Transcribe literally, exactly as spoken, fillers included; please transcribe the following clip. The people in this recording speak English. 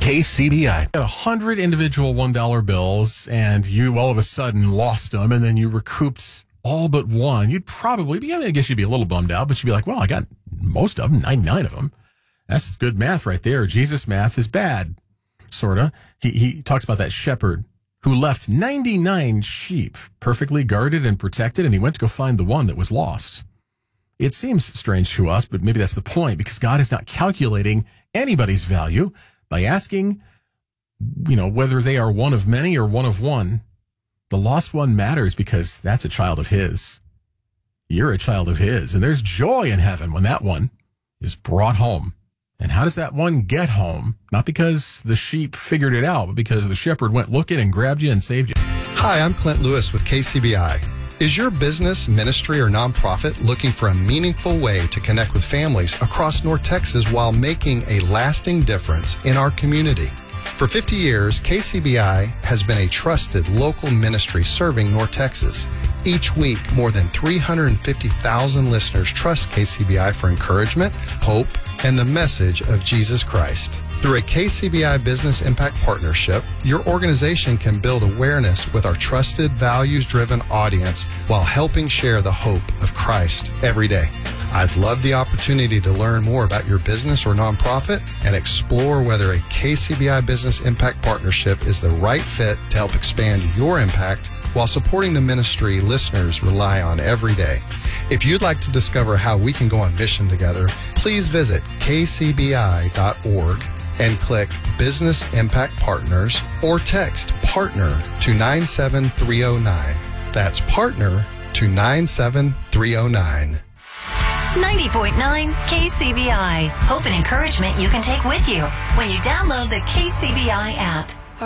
K C B I. Got a hundred individual one dollar bills, and you all of a sudden lost them, and then you recouped all but one. You'd probably be, I mean, I guess you'd be a little bummed out, but you'd be like, well, I got most of them, ninety-nine of them. That's good math right there. Jesus math is bad, sort of. He, he talks about that shepherd who left ninety-nine sheep perfectly guarded and protected, and he went to go find the one that was lost. It seems strange to us, but maybe that's the point, because God is not calculating anybody's value by asking, you know, whether they are one of many or one of one. The lost one matters because that's a child of his. You're a child of his, and there's joy in heaven when that one is brought home. And how does that one get home? Not because the sheep figured it out, but because the shepherd went looking and grabbed you and saved you. Hi, I'm Clint Lewis with K C B I. Is your business, ministry, or nonprofit looking for a meaningful way to connect with families across North Texas while making a lasting difference in our community? For fifty years, K C B I has been a trusted local ministry serving North Texas. Each week, more than three hundred fifty thousand listeners trust K C B I for encouragement, hope, and the message of Jesus Christ. Through a K C B I Business Impact Partnership, your organization can build awareness with our trusted, values-driven audience while helping share the hope of Christ every day. I'd love the opportunity to learn more about your business or nonprofit and explore whether a K C B I Business Impact Partnership is the right fit to help expand your impact while supporting the ministry listeners rely on every day. If you'd like to discover how we can go on mission together, please visit k c b i dot org and click Business Impact Partners or text PARTNER to nine seven three zero nine. That's PARTNER to nine seven three zero nine. ninety point nine K C B I. Hope and encouragement you can take with you when you download the K C B I app.